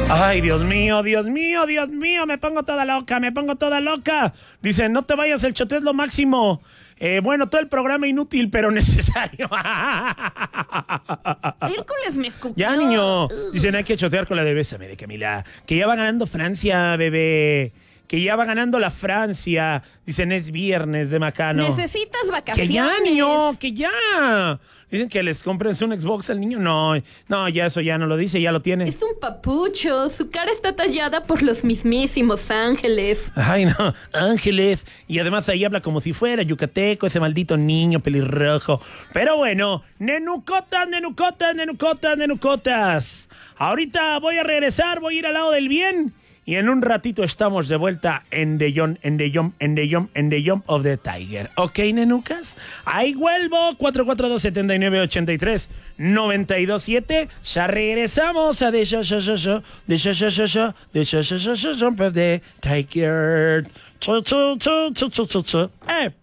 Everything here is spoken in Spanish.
Ay, Dios mío, Dios mío, Dios mío, me pongo toda loca, me pongo toda loca. Dicen, no te vayas, el choteo es lo máximo. Bueno, todo el programa inútil, pero necesario. Hércules me escupió. Ya, niño. Dicen, hay que chotear con la de Bésame de Camila. Que ya va ganando Francia, bebé. Que ya va ganando la Francia. Dicen, es viernes de Macano. Necesitas Que vacaciones. ya, niño, que ya. Dicen que les compren un Xbox al niño. No, no, ya eso ya no lo dice, ya lo tiene. Es un papucho. Su cara está tallada por los mismísimos ángeles. Ay, no, Ángeles. Y además ahí habla como si fuera yucateco, ese maldito niño pelirrojo. Pero bueno, nenucotas, nenucotas, nenucotas, nenucotas. Ahorita voy a regresar, voy a ir al lado del bien. Y en un ratito estamos de vuelta en The Jump of the Tiger. ¿Ok, nenucas? Ahí vuelvo. 442-7983-927. Ya regresamos a The Jump of the Tiger.